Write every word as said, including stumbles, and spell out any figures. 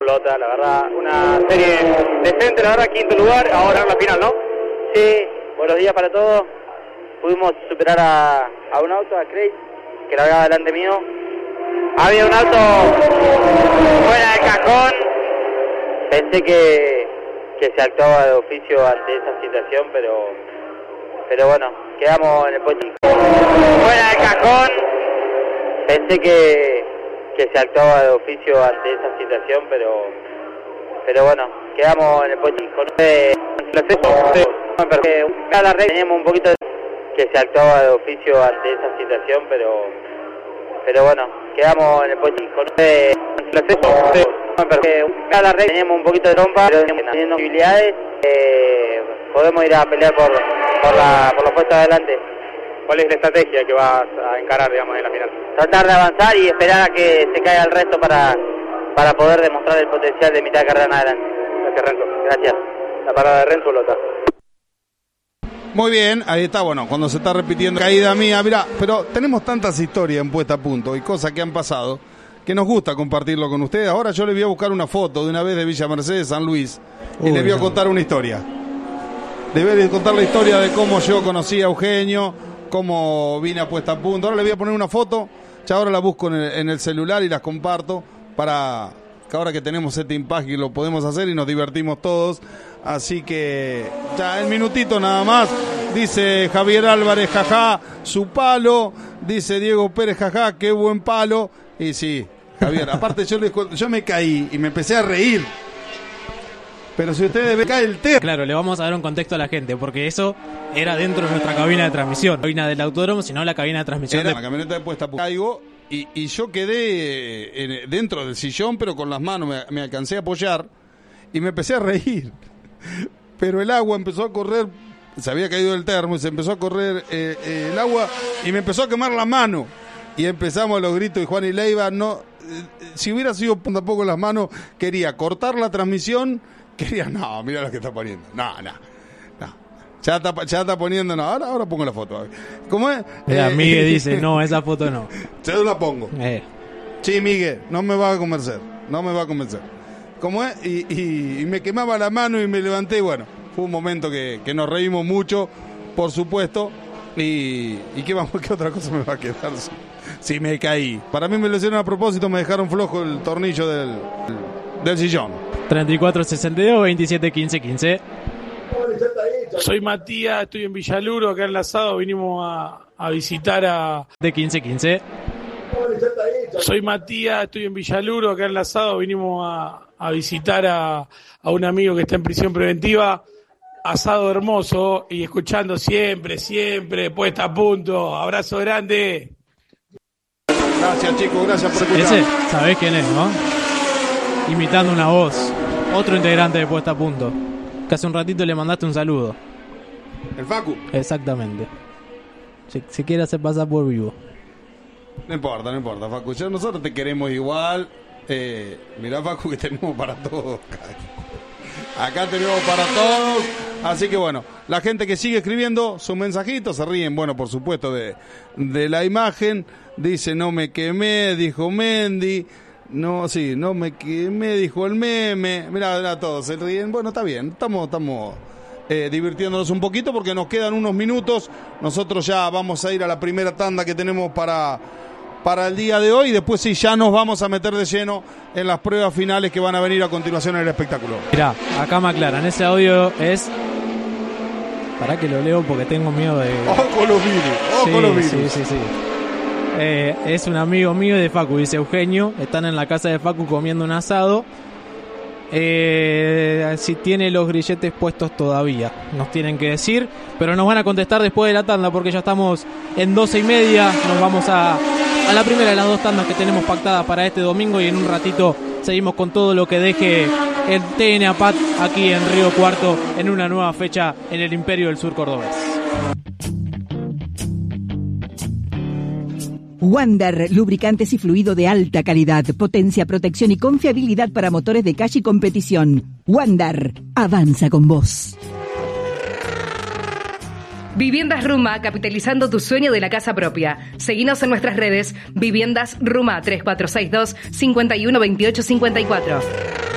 Lota, la verdad, una serie decente, la verdad, quinto lugar, ahora en la final, ¿no? Sí, buenos días para todos. Pudimos superar a, a un auto, a Craig, que largaba delante mío. Había un auto fuera del cajón. Pensé que, que se actuaba de oficio ante esa situación, pero pero bueno, quedamos en el pochito. Fuera del cajón. Pensé que, que se actuaba de oficio ante esa situación, pero pero bueno, quedamos en el pochito. Cada red teníamos un poquito de que se actuaba de oficio ante esa situación, pero pero bueno, quedamos en el pochito. Cada red teníamos un poquito de trompa, pero teniendo posibilidades, eh, podemos ir a pelear por por la por los puestos adelante. ¿Cuál es la estrategia que vas a encarar, digamos, en la final? Tratar de avanzar y esperar a que se caiga el resto para para poder demostrar el potencial de mitad de carrera en adelante. Gracias, Renzo. Gracias. La parada de Renzo Lota. Muy bien, ahí está, bueno, cuando se está repitiendo caída mía, mirá, pero tenemos tantas historias en Puesta a Punto y cosas que han pasado que nos gusta compartirlo con ustedes. Ahora yo les voy a buscar una foto de una vez de Villa Mercedes, San Luis, y Uy, les voy a contar una historia. Les voy a contar la historia de cómo yo conocí a Eugenio, cómo vine a Puesta a Punto. Ahora les voy a poner una foto, ya ahora la busco en el, en el celular y las comparto para que ahora que tenemos este impagui lo podemos hacer y nos divertimos todos. Así que ya el minutito nada más. Dice Javier Álvarez, jajá, su palo. Dice Diego Pérez, jajá, qué buen palo. Y sí, Javier, aparte yo, les, yo me caí y me empecé a reír. Pero si ustedes ven, cae el tema. Claro, le vamos a dar un contexto a la gente, porque eso era dentro de nuestra cabina de transmisión. La cabina del autódromo, sino la cabina de transmisión. Era de... la camioneta de Puesta a Punto. Caigo y, y yo quedé en, dentro del sillón, pero con las manos me, me alcancé a apoyar y me empecé a reír. Pero el agua empezó a correr, se había caído el termo y se empezó a correr eh, eh, el agua y me empezó a quemar la mano. Y empezamos los gritos y Juan y Leiva, no, eh, si hubiera sido tampoco las manos, quería cortar la transmisión, quería, no, mira lo que está poniendo, no, no, no, ya está, ya está poniendo, no, ahora, ahora pongo la foto. ¿Cómo es? Mira, eh, Miguel dice, no, esa foto no. Yo la pongo. Eh. Sí, Miguel, no me va a convencer, no me va a convencer. ¿Cómo es? Y, y, y me quemaba la mano y me levanté y bueno, fue un momento que, que nos reímos mucho, por supuesto. Y, y qué, vamos, qué otra cosa me va a quedar si, si me caí. Para mí me lo hicieron a propósito, me dejaron flojo el tornillo del, del sillón. treinta y cuatro sesenta y dos, veintisiete quince quince. Soy Matías, estoy en Villaluro, acá enlazado, vinimos a, a visitar a... De quince quince. Soy Matías, estoy en Villaluro, acá enlazado, vinimos a, a visitar a, a un amigo que está en prisión preventiva. Asado hermoso y escuchando siempre, siempre, Puesta a Punto. Abrazo grande. Gracias, chicos, gracias por escuchar. Ese, ¿sabés quién es, no? Imitando una voz. Otro integrante de Puesta a Punto. Que hace un ratito le mandaste un saludo. ¿El Facu? Exactamente. Si, si quiere hacer pasar por vivo. No importa, no importa, Facu. Ya nosotros te queremos igual. Eh, mirá, Facu, que tenemos para todos. Acá tenemos para todos. Así que bueno, la gente que sigue escribiendo sus mensajitos, se ríen, bueno, por supuesto, de, de la imagen. Dice, no me quemé, dijo Mendy. No, sí, no me quemé, dijo el meme. Mirá, mirá, todos se ríen. Bueno, está bien, estamos, estamos eh, divirtiéndonos un poquito porque nos quedan unos minutos. Nosotros ya vamos a ir a la primera tanda que tenemos para... para el día de hoy, y después sí ya nos vamos a meter de lleno en las pruebas finales que van a venir a continuación en el espectáculo. Mirá, acá me aclaran, ese audio es... Pará que lo leo porque tengo miedo de... ¡Ojo los virus! ¡Ojo sí, los virus! Sí, sí, sí. Eh, es un amigo mío de Facu, dice Eugenio, están en la casa de Facu comiendo un asado. Eh, si tiene los grilletes puestos todavía, nos tienen que decir, pero nos van a contestar después de la tanda porque ya estamos en doce y media, nos vamos a, a la primera de las dos tandas que tenemos pactadas para este domingo y en un ratito seguimos con todo lo que deje el T N A P A T aquí en Río Cuarto en una nueva fecha en el Imperio del Sur cordobés. Wander, lubricantes y fluido de alta calidad, potencia, protección y confiabilidad para motores de calle y competición. Wander, avanza con vos. Viviendas Ruma, capitalizando tu sueño de la casa propia. Seguinos en nuestras redes, Viviendas Ruma, tres cuatro seis dos, cinco uno dos ocho cinco cuatro.